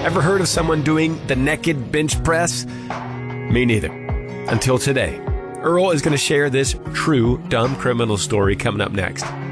Ever heard of someone doing the naked bench press? Me neither. Until today. Earl is going to share this true dumb criminal story coming up next.